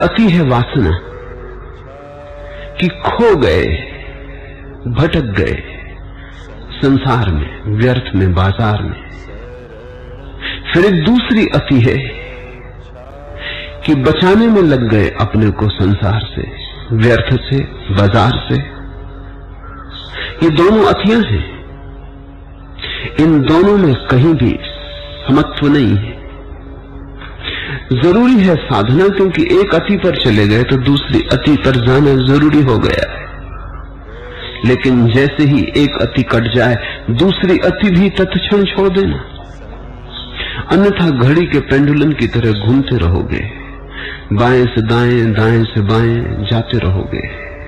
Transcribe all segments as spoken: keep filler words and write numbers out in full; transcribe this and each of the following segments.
अति है वासना कि खो गए, भटक गए संसार में, व्यर्थ में, बाजार में। फिर एक दूसरी अति है कि बचाने में लग गए अपने को संसार से, व्यर्थ से, बाजार से। ये दोनों अतियां हैं, इन दोनों में कहीं भी समत्व नहीं है। जरूरी है साधना, क्योंकि एक अति पर चले गए तो दूसरी अति पर जाना जरूरी हो गया है। लेकिन जैसे ही एक अति कट जाए, दूसरी अति भी तत्क्षण छोड़ देना, अन्यथा घड़ी के पेंडुलम की तरह घूमते रहोगे, बाएं से दाएं, दाएं से बाएं जाते रहोगे।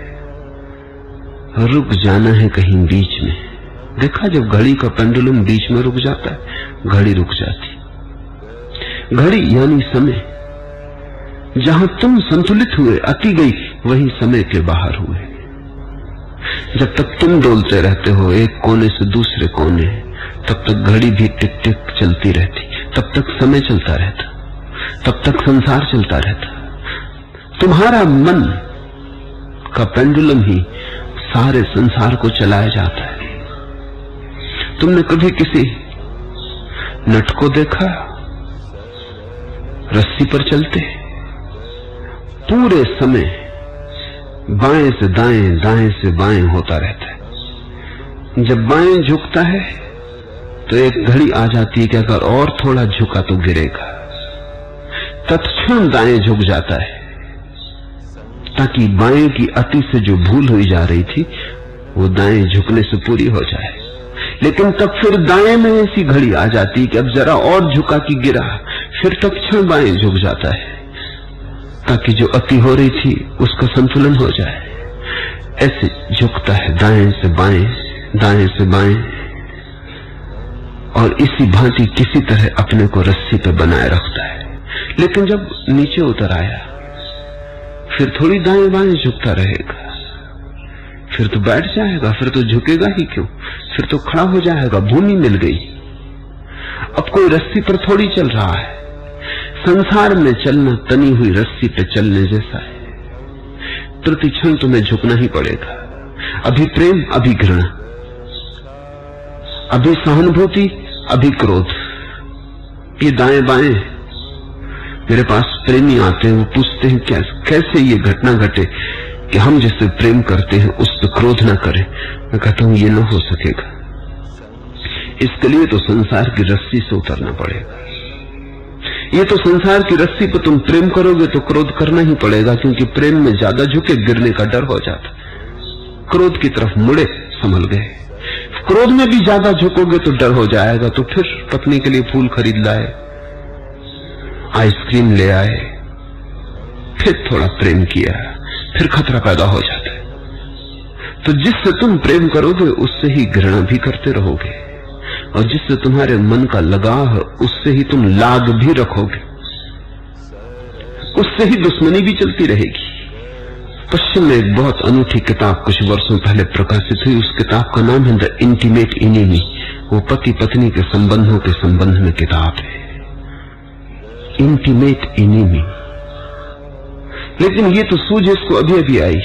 रुक जाना है कहीं बीच में। देखा, जब घड़ी का पेंडुलम बीच में रुक जाता है, घड़ी रुक जाती। घड़ी यानी समय, जहां तुम संतुलित हुए, अति गई, वही समय के बाहर हुए। जब तक तुम डोलते रहते हो एक कोने से दूसरे कोने, तब तक घड़ी भी टिक टिक चलती रहती, तब तक समय चलता रहता, तब तक संसार चलता रहता। तुम्हारा मन का पेंडुलम ही सारे संसार को चलाया जाता है। तुमने कभी किसी नट को देखा रस्सी पर चलते? पूरे समय बाएं से दाएं, दाएं से बाएं होता रहता है। जब बाएं झुकता है तो एक घड़ी आ जाती है कि अगर और थोड़ा झुका तो गिरेगा। तत्क्षण दाएं झुक जाता है, ताकि बाएं की अति से जो भूल हुई जा रही थी वो दाएं झुकने से पूरी हो जाए। लेकिन तब फिर दाएं में ऐसी घड़ी आ जाती कि अब जरा और झुका कि गिरा, फिर तत्क्षण बाएं झुक जाता है, ताकि जो अति हो रही थी उसका संतुलन हो जाए। ऐसे झुकता है दाएं से बाएं, दाएं से बाएं, और इसी भांति किसी तरह अपने को रस्सी पे बनाए रखता है। लेकिन जब नीचे उतर आया, फिर थोड़ी दाएं बाएं झुकता रहेगा, फिर तो बैठ जाएगा, फिर तो झुकेगा ही क्यों, फिर तो खड़ा हो जाएगा। भूमि मिल गई। अब कोई रस्सी पर थोड़ी चल रहा है। संसार में चलना तनी हुई रस्सी पे चलने जैसा है। प्रति क्षण तुम्हें झुकना ही पड़ेगा। अभी प्रेम, अभी घृणा, अभी सहानुभूति, अभी क्रोध, ये दाएं बाएं। मेरे पास प्रेमी आते हैं, वो पूछते हैं क्या, कैसे ये घटना घटे कि हम जिससे प्रेम करते हैं उस पर क्रोध ना करें। मैं कहता हूं ये न हो सकेगा। इसके लिए तो संसार की रस्सी से उतरना पड़ेगा। ये तो संसार की रस्सी पर तुम प्रेम करोगे तो क्रोध करना ही पड़ेगा, क्योंकि प्रेम में ज्यादा झुके गिरने का डर हो जाता। क्रोध की तरफ मुड़े, संभल गए। क्रोध में भी ज्यादा झुकोगे तो डर हो जाएगा, तो फिर पत्नी के लिए फूल खरीद लाए, आइसक्रीम ले आए, फिर थोड़ा प्रेम किया, फिर खतरा पैदा हो जाता है। तो जिससे तुम प्रेम करोगे उससे ही घृणा भी करते रहोगे, और जिससे तुम्हारे मन का लगाव है उससे ही तुम लाग भी रखोगे, उससे ही दुश्मनी भी चलती रहेगी। पश्चिम में एक बहुत अनूठी किताब कुछ वर्षों पहले प्रकाशित हुई। उस किताब का नाम है द इंटीमेट एनिमी। वो पति पत्नी के संबंधों के संबंध में किताब है, इंटीमेट एनिमी। लेकिन ये तो सूझ इसको अभी अभी आई।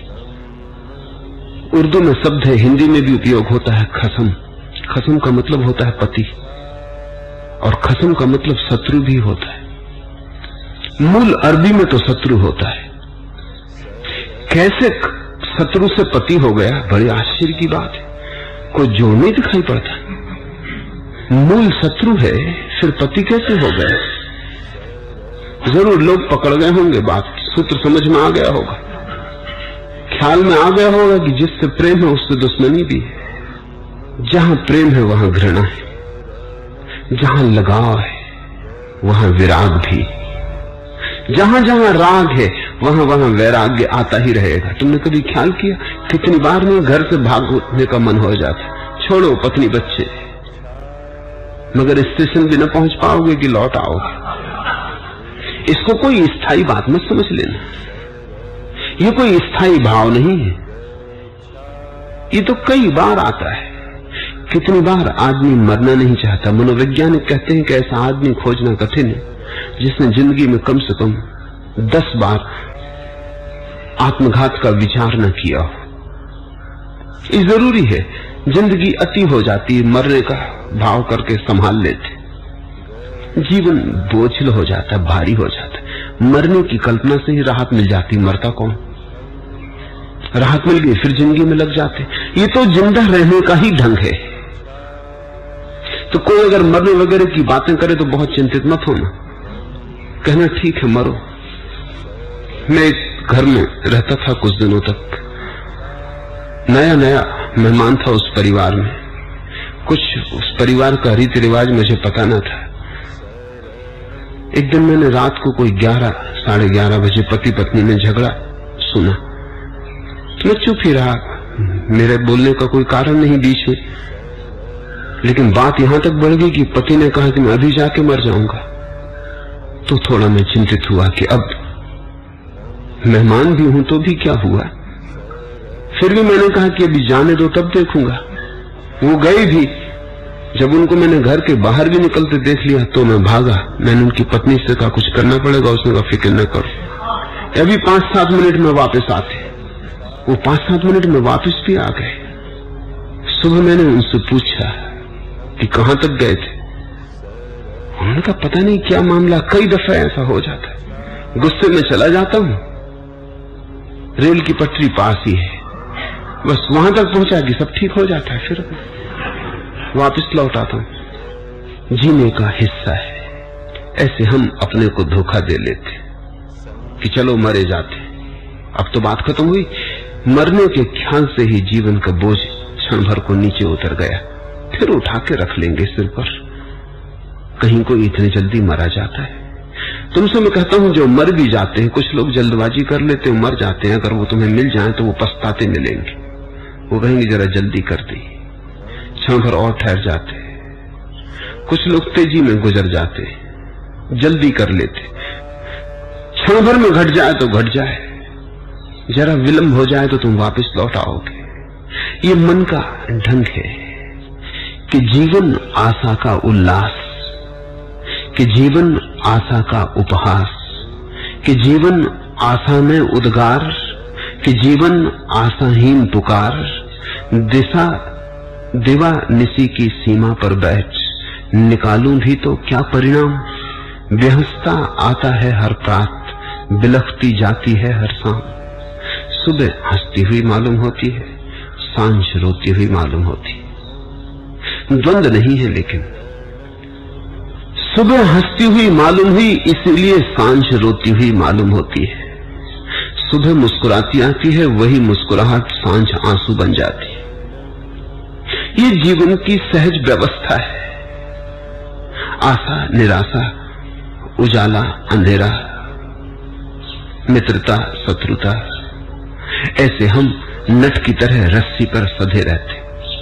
उर्दू में शब्द है, हिंदी में भी उपयोग होता है, खसम। खसम का मतलब होता है पति, और खसम का मतलब शत्रु भी होता है। मूल अरबी में तो शत्रु होता है। कैसे शत्रु से पति हो गया, बड़े आश्चर्य की बात है। कोई जोड़ नहीं दिखाई पड़ता। मूल शत्रु है, फिर पति कैसे हो गया? जरूर लोग पकड़ गए होंगे, बात सूत्र समझ में आ गया होगा, ख्याल में आ गया होगा कि जिससे प्रेम है उससे दुश्मनी भी है। जहां प्रेम है वहां घृणा है, जहां लगाव है वहां विराग भी, जहां जहां राग है वहां वहां वैराग्य आता ही रहेगा। तुमने कभी ख्याल किया कितनी बार में घर से भागने का मन हो जाता? छोड़ो पत्नी बच्चे, मगर स्टेशन भी न पहुंच पाओगे कि लौट आओगे। इसको कोई स्थायी बात मत समझ लेना। ये कोई स्थायी भाव नहीं है। ये तो कई बार आता है। कितनी बार आदमी मरना नहीं चाहता। मनोवैज्ञानिक कहते हैं कि ऐसा आदमी खोजना कठिन है जिसने जिंदगी में कम से कम दस बार आत्मघात का विचार न किया हो। ये जरूरी है, जिंदगी अति हो जाती है, मरने का भाव करके संभाल लेते, जीवन बोझिल हो जाता है, भारी हो जाता है। मरने की कल्पना से ही राहत मिल जाती, मरता कौन? राहत मिल गई फिर जिंदगी में लग जाते। ये तो जिंदा रहने का ही ढंग है। तो कोई अगर मरने वगैरह की बातें करे तो बहुत चिंतित मत होना, कहना ठीक है मरो। मैं एक घर में रहता था कुछ दिनों तक, नया नया मेहमान था उस परिवार में। कुछ उस परिवार का रीति रिवाज मुझे पता न था। एक दिन मैंने रात को कोई ग्यारह साढ़े ग्यारह बजे पति पत्नी में झगड़ा सुना। मैं चुप ही रहा, मेरे बोलने का कोई कारण नहीं बीच में, लेकिन बात यहां तक बढ़ गई कि पति ने कहा कि मैं अभी जाके मर जाऊंगा। तो थोड़ा मैं चिंतित हुआ कि अब मेहमान भी हूं तो भी क्या हुआ। फिर भी मैंने कहा कि अभी जाने दो तब देखूंगा। वो गए भी। जब उनको मैंने घर के बाहर भी निकलते देख लिया तो मैं भागा। मैंने उनकी पत्नी से कहा कुछ करना पड़ेगा। उसने कहा फिक्र न करो, अभी पांच सात मिनट में वापस आते। वो पांच सात मिनट में वापस भी आ गए। सुबह मैंने उनसे पूछा कि कहां तक गए थे। उन्होंने कहा पता नहीं क्या मामला, कई दफा ऐसा हो जाता है, गुस्से में चला जाता हूं, रेल की पटरी पास ही है, बस वहां तक पहुंचा कि सब ठीक हो जाता है, फिर वापस लौट आता हूं। जीने का हिस्सा है। ऐसे हम अपने को धोखा दे लेते कि चलो मरे जाते, अब तो बात खत्म हुई। मरने के ख्याल से ही जीवन का बोझ क्षण भर को नीचे उतर गया। फिर उठा के रख लेंगे सिर पर, कहीं कोई इतनी जल्दी मरा जाता है। तुमसे मैं कहता हूं जो मर भी जाते हैं, कुछ लोग जल्दबाजी कर लेते हैं, मर जाते हैं, अगर वो तुम्हें मिल जाए तो वो पछताते मिलेंगे। वो कहेंगे जरा जल्दी कर दी, क्षण भर और ठहर जाते। कुछ लोग तेजी में गुजर जाते, जल्दी कर लेते, क्षण भर में घट जाए तो घट जाए, जरा विलंब हो जाए तो तुम वापस लौट आओगे। ये मन का ढंग है कि जीवन आशा का उल्लास, कि जीवन आशा का उपहास, कि जीवन आशा में उद्गार, कि जीवन आशाहीन पुकार। दिशा दिवा निसी की सीमा पर बैठ, निकालूं भी तो क्या परिणाम। व्यहस्ता आता है हर प्रात, बिलखती जाती है हर शाम। सुबह हंसती हुई मालूम होती है, सांझ रोती हुई मालूम होती है। द्वंद नहीं है, लेकिन सुबह हंसती हुई मालूम हुई, इसीलिए सांझ रोती हुई मालूम होती है। सुबह मुस्कुराती आती है, वही मुस्कुराहट सांझ आंसू बन जाती है। ये जीवन की सहज व्यवस्था है। आशा निराशा, उजाला अंधेरा, मित्रता शत्रुता, ऐसे हम नट की तरह रस्सी पर सधे रहते।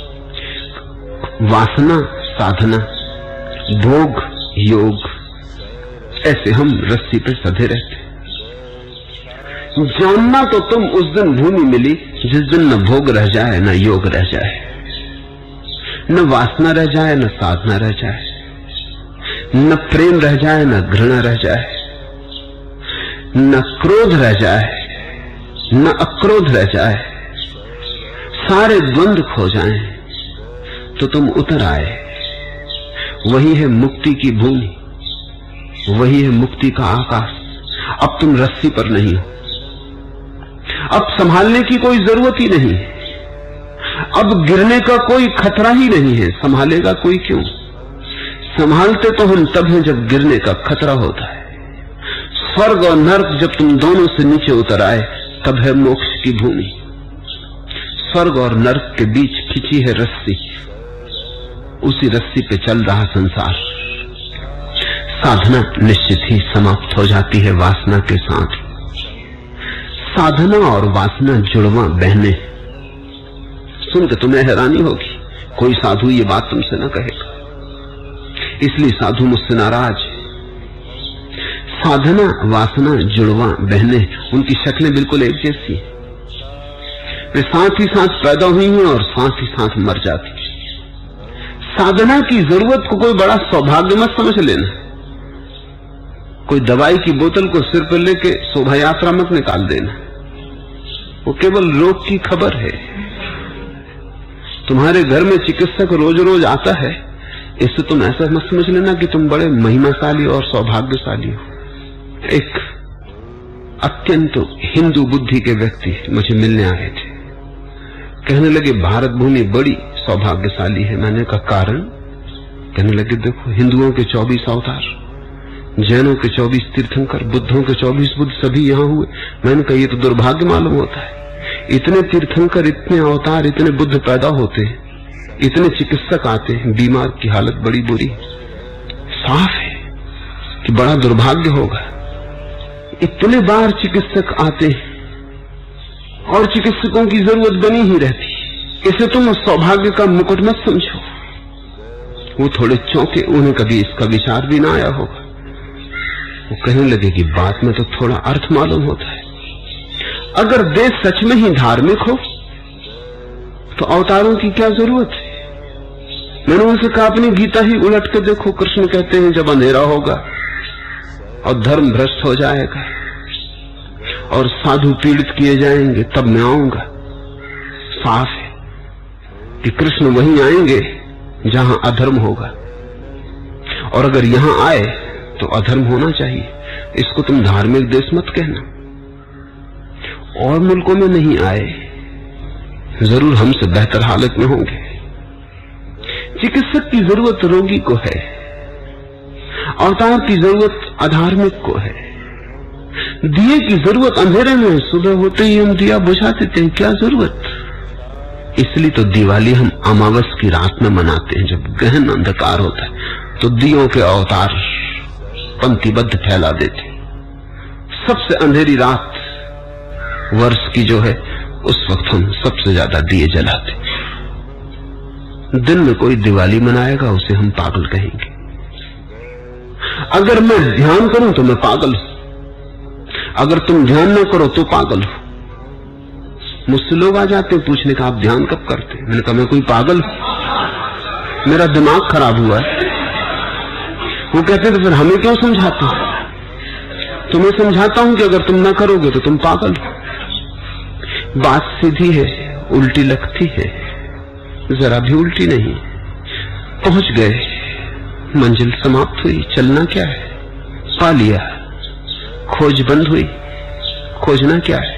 वासना साधना, भोग योग, ऐसे हम रस्सी पर सधे रहते। जानना तो तुम उस दिन भूमि मिली जिस दिन न भोग रह जाए न योग रह जाए, न वासना रह जाए न साधना रह जाए, न प्रेम रह जाए न घृणा रह जाए, न क्रोध रह जाए न अक्रोध रह जाए। सारे द्वंद खो जाएं तो तुम उतर आए। वही है मुक्ति की भूमि, वही है मुक्ति का आकाश। अब तुम रस्सी पर नहीं हो, अब संभालने की कोई जरूरत ही नहीं, अब गिरने का कोई खतरा ही नहीं है। संभालेगा कोई क्यों? संभालते तो हम तब हैं जब गिरने का खतरा होता है। स्वर्ग और नर्क जब तुम दोनों से नीचे उतर आए तब है मोक्ष की भूमि। स्वर्ग और नर्क के बीच खिंची है रस्सी, उसी रस्सी पे चल रहा संसार। साधना निश्चित ही समाप्त हो जाती है वासना के साथ। साधना और वासना जुड़वा बहने। सुन के तुम्हें हैरानी होगी, कोई साधु ये बात तुमसे न कहेगा, इसलिए साधु मुझसे नाराज। साधना वासना जुड़वा बहने, उनकी शक्लें बिल्कुल एक जैसी हैं। वे साथ ही साथ पैदा हुई हैं और साथ ही साथ मर जाती। साधना की जरूरत को कोई बड़ा सौभाग्य मत समझ लेना। कोई दवाई की बोतल को सिर पर लेके शोभा यात्रा मत निकाल देना, वो केवल रोग की खबर है। तुम्हारे घर में चिकित्सक रोज रोज आता है, इससे तुम ऐसा मत समझ लेना कि तुम बड़े महिमाशाली और सौभाग्यशाली हो। एक अत्यंत हिंदू बुद्धि के व्यक्ति मुझे मिलने आए थे, कहने लगे भारत भूमि बड़ी सौभाग्यशाली है। मैंने कहा कारण? कहने लगे देखो, हिंदुओं के चौबीस अवतार, जैनों के चौबीस तीर्थंकर, बुद्धों के चौबीस बुद्ध सभी यहाँ हुए। मैंने कहा ये तो दुर्भाग्य मालूम होता है, इतने तीर्थंकर, इतने अवतार, इतने बुद्ध पैदा होते हैं, इतने चिकित्सक आते हैं, बीमार की हालत बड़ी बुरी। साफ है कि बड़ा दुर्भाग्य होगा। इतने बार चिकित्सक आते हैं और चिकित्सकों की जरूरत बनी ही रहती, इसे तुम सौभाग्य का मुकुट मत समझो। वो थोड़े चौंके, उन्हें कभी इसका विचार भी ना आया होगा। वो कहने लगे कि बात में तो थोड़ा अर्थ मालूम होता है। अगर देश सच में ही धार्मिक हो तो अवतारों की क्या जरूरत है? मैंने उनसे कहा अपनी गीता ही उलट के देखो, कृष्ण कहते हैं जब अंधेरा होगा और धर्म भ्रष्ट हो जाएगा और साधु पीड़ित किए जाएंगे तब मैं आऊंगा। साफ है कि कृष्ण वहीं आएंगे जहां अधर्म होगा, और अगर यहां आए तो अधर्म होना चाहिए। इसको तुम धार्मिक देश मत कहना। और मुल्कों में नहीं आए, जरूर हमसे बेहतर हालत में होंगे। चिकित्सक की जरूरत रोगी को है, अवतार की जरूरत अधार्मिक को है, दिए की जरूरत अंधेरे में। सुबह होते ही हम दिया बुझा देते हैं, क्या जरूरत? इसलिए तो दिवाली हम अमावस की रात में मनाते हैं, जब गहन अंधकार होता है तो दियों के अवतार पंक्तिबद्ध फैला देते। सबसे अंधेरी रात वर्ष की जो है, उस वक्त हम सबसे ज्यादा दिए जलाते। दिन में कोई दिवाली मनाएगा उसे हम पागल कहेंगे। अगर मैं ध्यान करूं तो मैं पागल हूं, अगर तुम ध्यान न करो तो पागल हो। मुझसे लोग आ जाते हैं पूछने का आप ध्यान कब करते? मैंने कहा मैं कोई पागल हूं, मेरा दिमाग खराब हुआ है। वो कहते तो फिर हमें क्यों समझाते? तुम्हें समझाता हूं कि अगर तुम ना करोगे तो तुम पागल हो। बात सीधी है, उल्टी लगती है, जरा भी उल्टी नहीं। पहुंच गए, मंजिल समाप्त हुई, चलना क्या है? पा लिया, खोज बंद हुई, खोजना क्या है?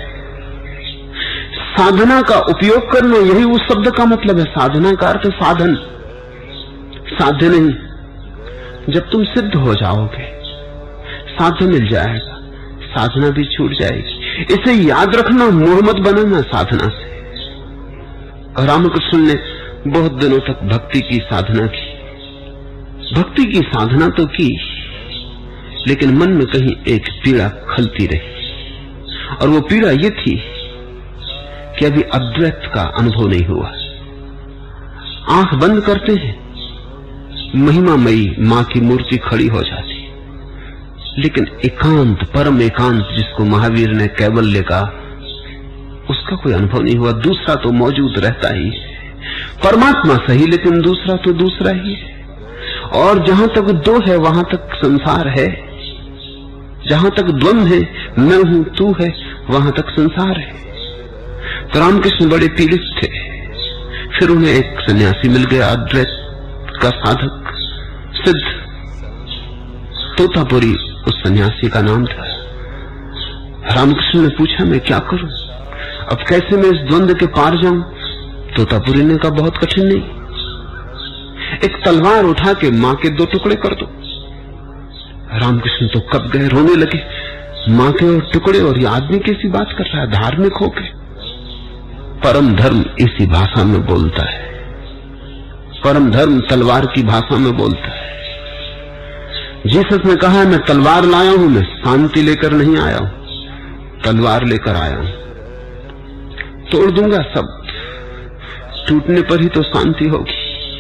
साधना का उपयोग करना, यही उस शब्द का मतलब है। साधना का अर्थ साधन, साध्य नहीं। जब तुम सिद्ध हो जाओगे साध्य मिल जाएगा, साधना भी छूट जाएगी। इसे याद रखना, मोह मत बनाना साधना से। रामकृष्ण ने बहुत दिनों तक भक्ति की साधना की, भक्ति की साधना तो की, लेकिन मन में कहीं एक पीड़ा खलती रही, और वो पीड़ा ये थी कि अभी अद्वैत का अनुभव नहीं हुआ। आंख बंद करते हैं, महिमामयी मां की मूर्ति खड़ी हो जाती, लेकिन एकांत, परम एकांत जिसको महावीर ने कैवल्य कहा, उसका कोई अनुभव नहीं हुआ। दूसरा तो मौजूद रहता ही है, परमात्मा सही, लेकिन दूसरा तो दूसरा ही है। और जहां तक दो है वहां तक संसार है, जहां तक द्वंद है, मैं हूं तू है, वहां तक संसार है। तो रामकृष्ण बड़े पीड़ित थे। फिर उन्हें एक सन्यासी मिल गया, अद्वैत का साधक, सिद्ध, तोतापुरी उस सन्यासी का नाम था। रामकृष्ण ने पूछा मैं क्या करूं, अब कैसे मैं इस द्वंद के पार जाऊं? तोतापुरी ने कहा बहुत कठिन नहीं, एक तलवार उठा के मां के दो टुकड़े कर दो। रामकृष्ण तो कब गए, रोने लगे। मां के और टुकड़े, और ये आदमी कैसी बात कर रहा है, धार्मिक होके। परम धर्म इसी भाषा में बोलता है, परम धर्म तलवार की भाषा में बोलता है। जीसस ने कहा है मैं तलवार लाया हूं, मैं शांति लेकर नहीं आया हूं, तलवार लेकर आया हूं। तोड़ दूंगा सब, टूटने पर ही तो शांति होगी।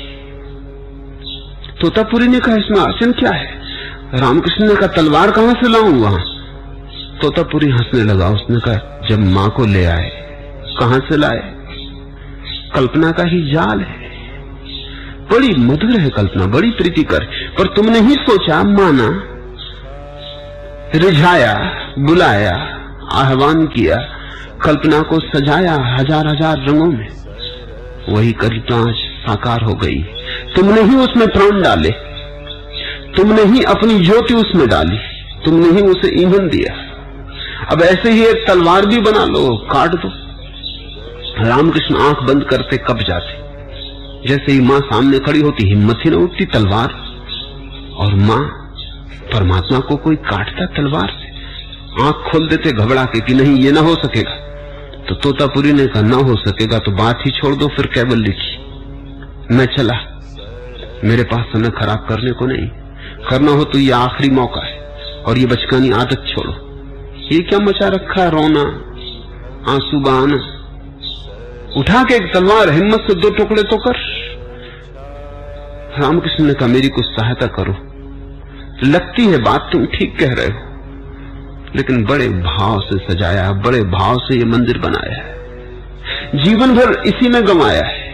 तोतापुरी ने कहा इसमें अड़चन क्या है? रामकृष्ण ने कहा तलवार कहां से लाऊं वहां? तोतापुरी हंसने लगा। उसने कहा जब मां को ले आए। कहां से लाए? कल्पना का ही जाल है, बड़ी मधुर है कल्पना, बड़ी प्रीतिकर, पर तुमने ही सोचा, माना, रिझाया, बुलाया, आह्वान किया, कल्पना को सजाया हजार हजार रंगों में। वही कल्पना आज साकार हो गई। तुमने ही उसमें प्राण डाले, तुमने ही अपनी ज्योति उसमें डाली, तुमने ही उसे ईंधन दिया। अब ऐसे ही एक तलवार भी बना लो, काट दो। रामकृष्ण आंख बंद करते कब जाते। जैसे ही मां सामने खड़ी होती, हिम्मत ही न उठती तलवार। और मां परमात्मा को कोई काटता तलवार से? आंख खोल देते घबरा के कि नहीं ये ना हो सकेगा। तो तोतापुरी ने कहा ना हो सकेगा तो बात ही छोड़ दो। फिर केवल लिखी, मैं चला, मेरे पास समय खराब करने को नहीं। करना हो तो ये आखिरी मौका है, और ये बचकानी आदत छोड़ो। ये क्या मचा रखा है, रोना, आंसू बहाना। उठा के एक तलवार हिम्मत से दो टुकड़े तो कर। रामकृष्ण ने कहा मेरी कुछ सहायता करो। लगती है बात तुम ठीक कह रहे हो, लेकिन बड़े भाव से सजाया, बड़े भाव से ये मंदिर बनाया है, जीवन भर इसी में गंवाया है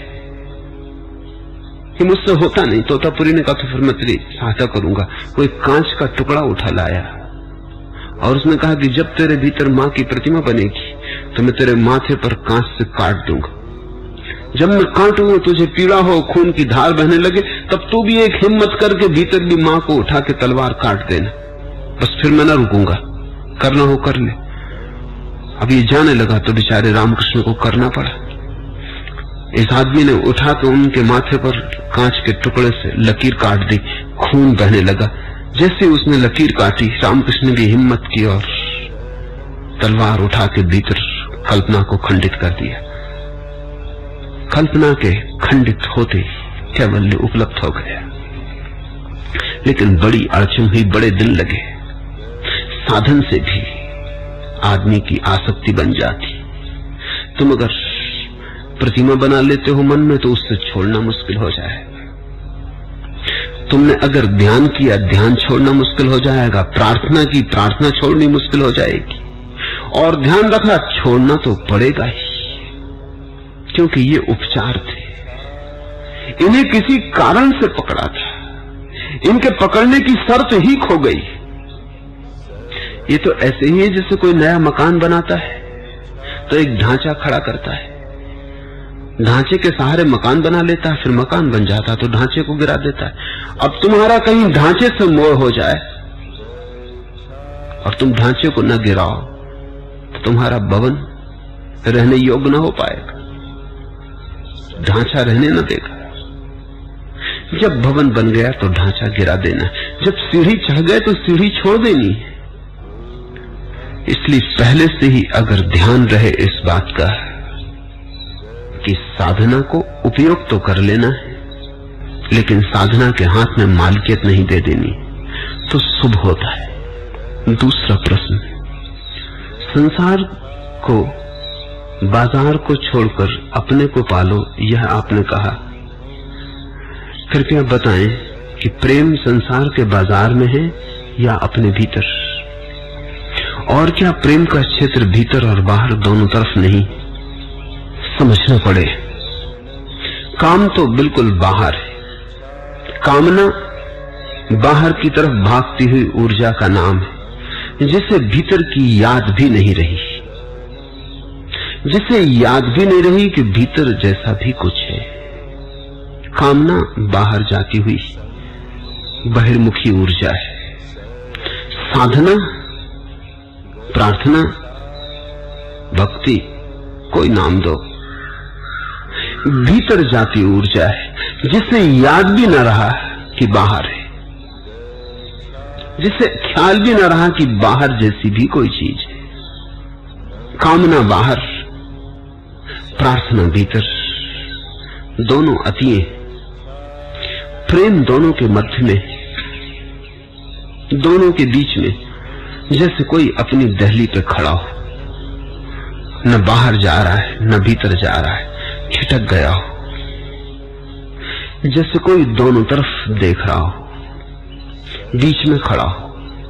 कि मुझसे होता नहीं। तोतापुरी ने कहा तो फिर मैं तेरी सहायता करूंगा। वो एक कांच का टुकड़ा उठा लाया और उसने कहा कि जब तेरे भीतर मां की प्रतिमा बनेगी तो मैं तेरे माथे पर कांच से काट दूंगा। जब मैं काटूंगा, तुझे पीड़ा हो, खून की धार बहने लगे, तब तू भी एक हिम्मत करके भीतर भी मां को उठा के तलवार काट देना। बस फिर मैं न रुकूंगा, करना हो कर ले। अब ये जाने लगा तो बेचारे रामकृष्ण को करना पड़ा। इस आदमी ने उठा के उनके माथे पर कांच के टुकड़े से लकीर काट दी, खून बहने लगा। जैसे उसने लकीर काटी, रामकृष्ण ने भी हिम्मत की और तलवार उठा के भीतर कल्पना को खंडित कर दिया। कल्पना के खंडित होते कैवल्य उपलब्ध हो गया। लेकिन बड़ी अड़चन हुई, बड़े दिन लगे। साधन से भी आदमी की आसक्ति बन जाती। तुम अगर प्रतिमा बना लेते हो मन में तो उससे छोड़ना मुश्किल हो जाएगा। तुमने अगर ध्यान किया, ध्यान छोड़ना मुश्किल हो जाएगा। प्रार्थना की, प्रार्थना छोड़नी मुश्किल हो जाएगी। और ध्यान रखा, छोड़ना तो पड़ेगा ही, क्योंकि ये उपचार थे। इन्हें किसी कारण से पकड़ा था, इनके पकड़ने की शर्त ही खो गई। ये तो ऐसे ही है जैसे कोई नया मकान बनाता है तो एक ढांचा खड़ा करता है, ढांचे के सहारे मकान बना लेता है, फिर मकान बन जाता है तो ढांचे को गिरा देता है। अब तुम्हारा कहीं ढांचे से मोह हो जाए और तुम ढांचे को न गिराओ तो तुम्हारा भवन रहने योग्य न हो पाएगा, ढांचा रहने न देगा। जब भवन बन गया तो ढांचा गिरा देना, जब सीढ़ी चढ़ गए तो सीढ़ी छोड़ देनी है। इसलिए पहले से ही अगर ध्यान रहे इस बात का कि साधना को उपयोग तो कर लेना है, लेकिन साधना के हाथ में मालिकियत नहीं दे देनी, तो शुभ होता है। दूसरा प्रश्न, संसार को, बाजार को छोड़कर अपने को पालो, यह आपने कहा। कृपया बताएं कि प्रेम संसार के बाजार में है या अपने भीतर, और क्या प्रेम का क्षेत्र भीतर और बाहर दोनों तरफ नहीं? समझना पड़े। काम तो बिल्कुल बाहर है, कामना बाहर की तरफ भागती हुई ऊर्जा का नाम है, जिसे भीतर की याद भी नहीं रही, जिसे याद भी नहीं रही कि भीतर जैसा भी कुछ है। कामना बाहर जाती हुई बहिर्मुखी ऊर्जा है। साधना, प्रार्थना, भक्ति, कोई नाम दो, भीतर जाती ऊर्जा है, जिसे याद भी न रहा कि बाहर है, जिसे ख्याल भी न रहा कि बाहर जैसी भी कोई चीज है। कामना बाहर, प्रार्थना भीतर, दोनों अति हैं। प्रेम दोनों के मध्य में, दोनों के बीच में, जैसे कोई अपनी दहली पे खड़ा हो, न बाहर जा रहा है न भीतर जा रहा है, छिटक गया हो, जैसे कोई दोनों तरफ देख रहा हो, बीच में खड़ा हो।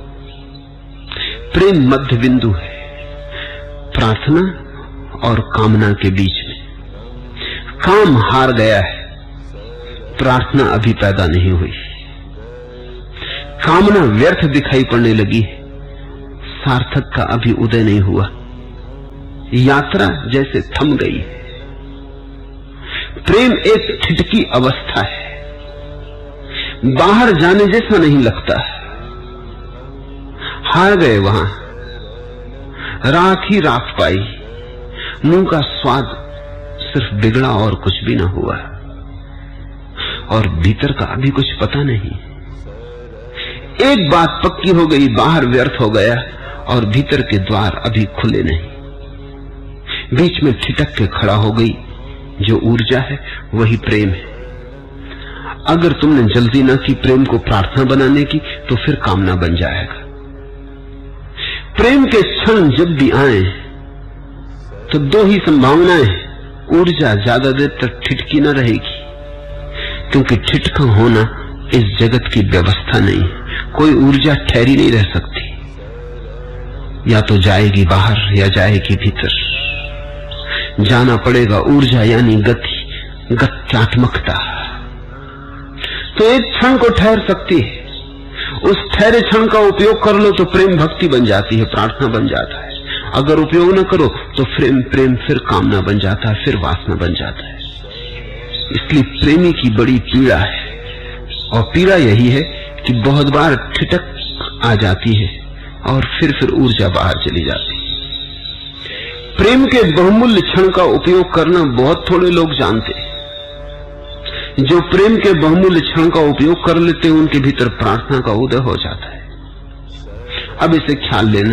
प्रेम मध्य बिंदु है, प्रार्थना और कामना के बीच में। काम हार गया है, प्रार्थना अभी पैदा नहीं हुई। कामना व्यर्थ दिखाई पड़ने लगी है, सार्थक का अभी उदय नहीं हुआ। यात्रा जैसे थम गई। प्रेम एक ठिठकी अवस्था है, बाहर जाने जैसा नहीं लगता। हार गए वहां, राख ही राख पाई, मुंह का स्वाद सिर्फ बिगड़ा और कुछ भी ना हुआ, और भीतर का अभी कुछ पता नहीं। एक बात पक्की हो गई, बाहर व्यर्थ हो गया और भीतर के द्वार अभी खुले नहीं। बीच में ठिठक के खड़ा हो गई। जो ऊर्जा है वही प्रेम है। अगर तुमने जल्दी ना की प्रेम को प्रार्थना बनाने की तो फिर कामना बन जाएगा। प्रेम के क्षण जब भी आए तो दो ही संभावनाएं। ऊर्जा ज्यादा देर तक ठिठकी न रहेगी, क्योंकि ठिठका होना इस जगत की व्यवस्था नहीं। कोई ऊर्जा ठहरी नहीं रह सकती, या तो जाएगी बाहर या जाएगी भीतर। जाना पड़ेगा। ऊर्जा यानी गति, गत्यात्मकता। तो एक क्षण को ठहर सकती है, उस ठहरे क्षण का उपयोग कर लो तो प्रेम भक्ति बन जाती है, प्रार्थना बन जाता है। अगर उपयोग न करो तो प्रेम प्रेम फिर कामना बन जाता है, फिर वासना बन जाता है। इसलिए प्रेमी की बड़ी पीड़ा है, और पीड़ा यही है कि बहुत बार ठिठक आ जाती है और फिर फिर ऊर्जा बाहर चली जाती है। प्रेम के बहुमूल्य क्षण का उपयोग करना बहुत थोड़े लोग जानते हैं। जो प्रेम के बहुमूल्य क्षण का उपयोग कर लेते हैं उनके भीतर प्रार्थना का उदय हो जाता है। अब इसे ख्याल लेना,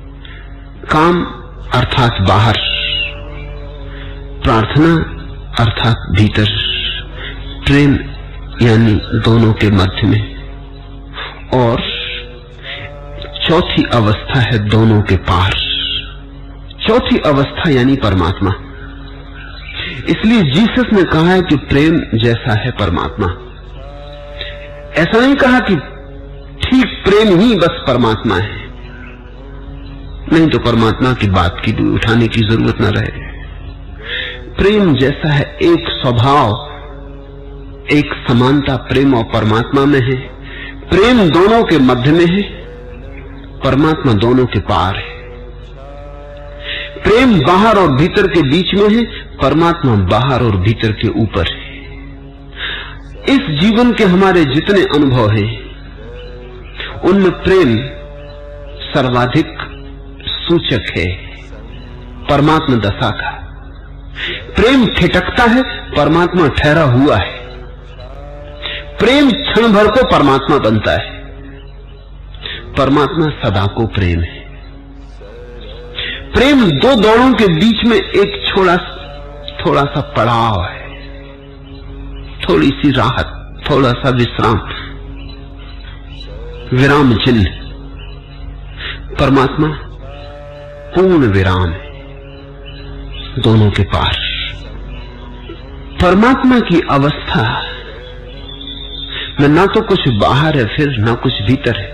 काम अर्थात बाहर, प्रार्थना अर्थात भीतर, प्रेम यानी दोनों के मध्य में, और चौथी अवस्था है दोनों के पार। चौथी अवस्था यानी परमात्मा। इसलिए जीसस ने कहा है कि प्रेम जैसा है परमात्मा। ऐसा नहीं कहा कि ठीक प्रेम ही बस परमात्मा है, नहीं तो परमात्मा की बात की भी उठाने की जरूरत न रहे। प्रेम जैसा है, एक स्वभाव, एक समानता प्रेम और परमात्मा में है। प्रेम दोनों के मध्य में है, परमात्मा दोनों के पार है। प्रेम बाहर और भीतर के बीच में है, परमात्मा बाहर और भीतर के ऊपर है। इस जीवन के हमारे जितने अनुभव हैं उनमें प्रेम सर्वाधिक सूचक है परमात्मा दशा का। प्रेम ठिठकता है, परमात्मा ठहरा हुआ है। प्रेम क्षण भर को परमात्मा बनता है, परमात्मा सदा को प्रेम है। प्रेम दो दौड़ों के बीच में एक छोड़ा थोड़ा सा पड़ाव है, थोड़ी सी राहत, थोड़ा सा विश्राम, विराम चिन्ह। परमात्मा पूर्ण विराम है दोनों के पार। परमात्मा की अवस्था में ना तो कुछ बाहर है फिर ना कुछ भीतर है।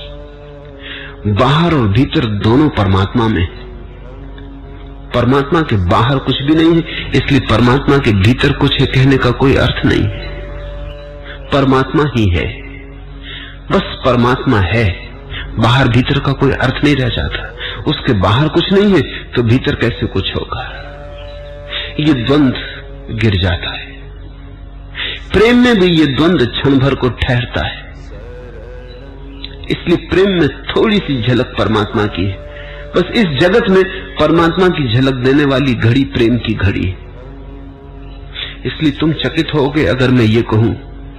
बाहर और भीतर दोनों परमात्मा में। परमात्मा के बाहर कुछ भी नहीं है, इसलिए परमात्मा के भीतर कुछ है कहने का कोई अर्थ नहीं। परमात्मा ही है, बस परमात्मा है, बाहर भीतर का कोई अर्थ नहीं रह जाता। उसके बाहर कुछ नहीं है तो भीतर कैसे कुछ होगा, ये द्वंद्व गिर जाता है। प्रेम में भी ये द्वंद्व क्षण भर को ठहरता है। इसलिए प्रेम में थोड़ी सी झलक परमात्मा की है, बस इस जगत में परमात्मा की झलक देने वाली घड़ी प्रेम की घड़ी है। इसलिए तुम चकित होगे अगर मैं ये कहूं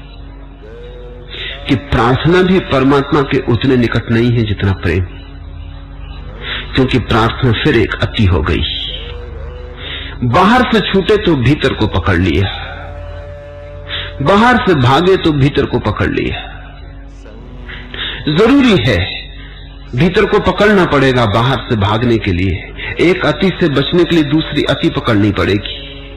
कि प्रार्थना भी परमात्मा के उतने निकट नहीं है जितना प्रेम, क्योंकि प्रार्थना फिर एक अति हो गई। बाहर से छूटे तो भीतर को पकड़ लिया, बाहर से भागे तो भीतर को पकड़ लिया। जरूरी है भीतर को पकड़ना पड़ेगा बाहर से भागने के लिए। एक अति से बचने के लिए दूसरी अति पकड़नी पड़ेगी,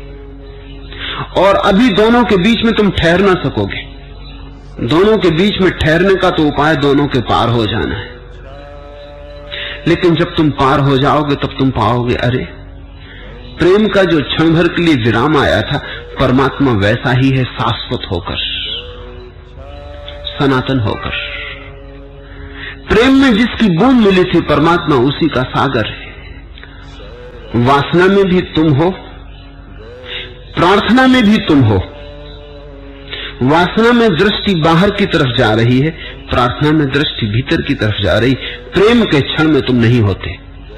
और अभी दोनों के बीच में तुम ठहर ना सकोगे। दोनों के बीच में ठहरने का तो उपाय दोनों के पार हो जाना है। लेकिन जब तुम पार हो जाओगे तब तुम पाओगे, अरे प्रेम का जो क्षण भर के लिए विराम आया था, परमात्मा वैसा ही है, शाश्वत होकर, सनातन होकर। प्रेम में जिसकी बूंद मिली थी परमात्मा उसी का सागर है। वासना में भी तुम हो, प्रार्थना में भी तुम हो। वासना में दृष्टि बाहर की तरफ जा रही है, प्रार्थना में दृष्टि भीतर की तरफ जा रही। प्रेम के क्षण में तुम नहीं होते,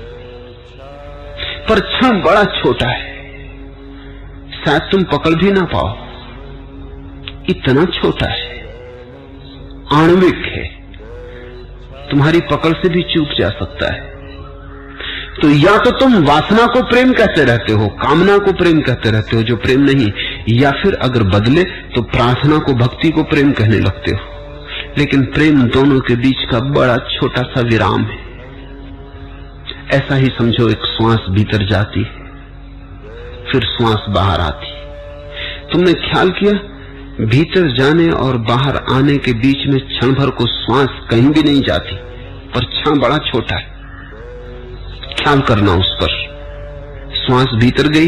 पर क्षण बड़ा छोटा है, शायद तुम पकड़ भी ना पाओ, इतना छोटा है, आणविक है, तुम्हारी पकड़ से भी चूक जा सकता है। तो या तो तुम वासना को प्रेम कहते रहते हो, कामना को प्रेम कहते रहते हो जो प्रेम नहीं, या फिर अगर बदले तो प्रार्थना को भक्ति को प्रेम कहने लगते हो। लेकिन प्रेम दोनों के बीच का बड़ा छोटा सा विराम है। ऐसा ही समझो, एक श्वास भीतर जाती है, फिर श्वास बाहर आती। तुमने ख्याल किया, भीतर जाने और बाहर आने के बीच में क्षण भर को श्वास कहीं भी नहीं जाती, पर क्षण बड़ा छोटा है। ख्याल करना उस पर। श्वास भीतर गई,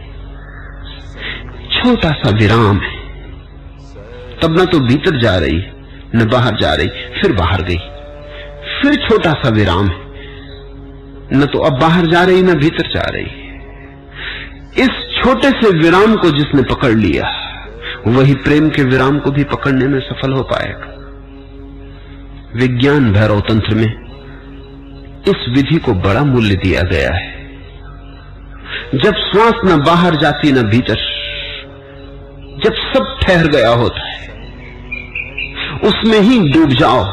छोटा सा विराम है, तब न तो भीतर जा रही न बाहर जा रही, फिर बाहर गई, फिर छोटा सा विराम है, न तो अब बाहर जा रही न भीतर जा रही। इस छोटे से विराम को जिसने पकड़ लिया वही प्रेम के विराम को भी पकड़ने में सफल हो पाएगा। विज्ञान भैरव तंत्र में इस विधि को बड़ा मूल्य दिया गया है। जब श्वास न बाहर जाती न भीतर, जब सब ठहर गया होता है, उसमें ही डूब जाओ,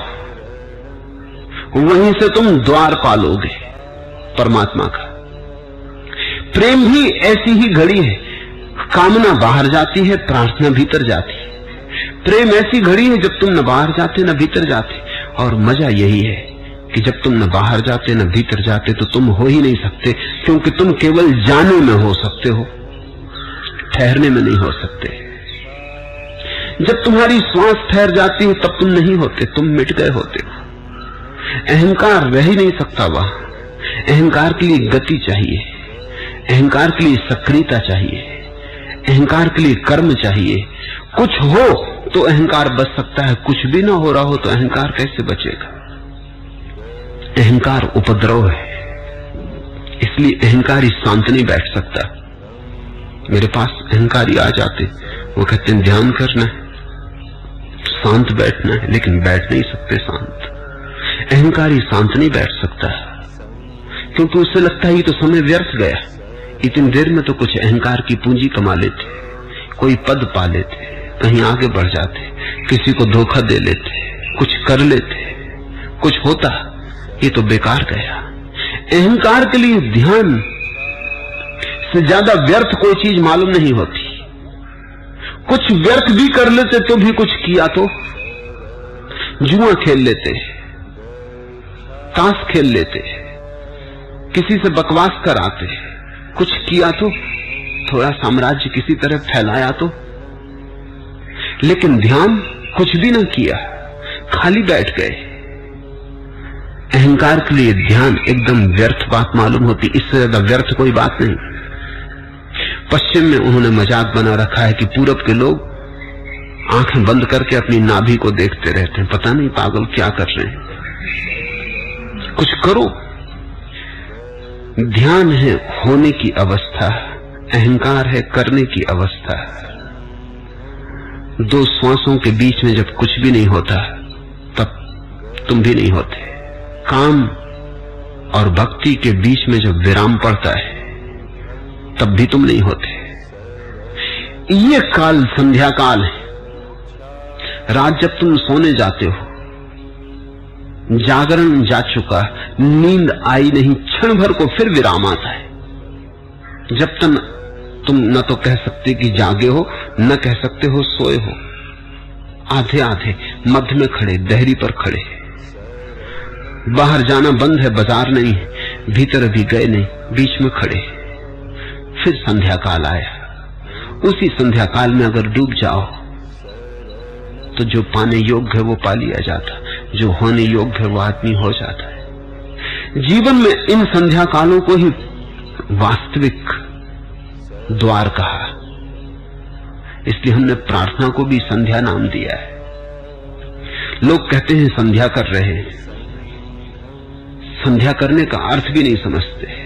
वहीं से तुम द्वार पालोगे परमात्मा का। प्रेम भी ऐसी ही घड़ी है, कामना बाहर जाती है, प्रार्थना भीतर जाती है। प्रेम ऐसी घड़ी है जब तुम न बाहर जाते न भीतर जाते, और मजा यही है कि जब तुम न बाहर जाते न भीतर जाते तो तुम हो ही नहीं सकते, क्योंकि तुम केवल जाने में हो सकते हो, ठहरने में नहीं हो सकते। जब तुम्हारी श्वास ठहर जाती है तब तुम नहीं होते, तुम मिट गए होते हो। अहंकार रह ही नहीं सकता वहां। अहंकार के लिए गति चाहिए, अहंकार के लिए सक्रियता चाहिए, अहंकार के लिए कर्म चाहिए। कुछ हो तो अहंकार बच सकता है, कुछ भी ना हो रहा हो तो अहंकार कैसे बचेगा। अहंकार उपद्रव है, इसलिए अहंकारी शांत नहीं बैठ सकता। मेरे पास अहंकारी आ जाते, वो कहते हैं ध्यान करना है, शांत बैठना है, लेकिन बैठ नहीं सकते शांत। अहंकारी शांत नहीं बैठ सकता, क्योंकि उसे लगता है ये तो समय व्यर्थ गया, इतनी देर में तो कुछ अहंकार की पूंजी कमा लेते, कोई पद पा लेते, कहीं आगे बढ़ जाते, किसी को धोखा दे लेते, कुछ कर लेते, कुछ होता, ये तो बेकार गया। अहंकार के लिए ध्यान से ज्यादा व्यर्थ कोई चीज मालूम नहीं होती। कुछ व्यर्थ भी कर लेते तो भी कुछ किया तो, जुआ खेल लेते, ताश खेल लेते, किसी से बकवास कराते, कुछ किया तो, थोड़ा साम्राज्य किसी तरह फैलाया तो। लेकिन ध्यान कुछ भी ना किया, खाली बैठ गए। अहंकार के लिए ध्यान एकदम व्यर्थ बात मालूम होती, इससे ज्यादा व्यर्थ कोई बात नहीं। पश्चिम में उन्होंने मजाक बना रखा है कि पूरब के लोग आंखें बंद करके अपनी नाभि को देखते रहते हैं, पता नहीं पागल क्या कर रहे हैं। कुछ करो। ध्यान है होने की अवस्था, अहंकार है करने की अवस्था। दो श्वासों के बीच में जब कुछ भी नहीं होता तब तुम भी नहीं होते। काम और भक्ति के बीच में जब विराम पड़ता है तब भी तुम नहीं होते। ये काल संध्या काल है। रात जब तुम सोने जाते हो, जागरण जा चुका, नींद आई नहीं, क्षण भर को फिर विराम आता है। जब तक तुम न तो कह सकते कि जागे हो, न कह सकते हो सोए हो, आधे आधे मध्य में खड़े, दहरी पर खड़े। बाहर जाना बंद है, बाजार नहीं है, भीतर अभी गए नहीं, बीच में खड़े। फिर संध्या काल आया। उसी संध्या काल में अगर डूब जाओ तो जो पाने योग्य है वो पा लिया जाता, जो होने योग्य है वो आदमी हो जाता है। जीवन में इन संध्या कालों को ही वास्तविक द्वार कहा, इसलिए हमने प्रार्थना को भी संध्या नाम दिया है। लोग कहते हैं संध्या कर रहे हैं, संध्या करने का अर्थ भी नहीं समझते।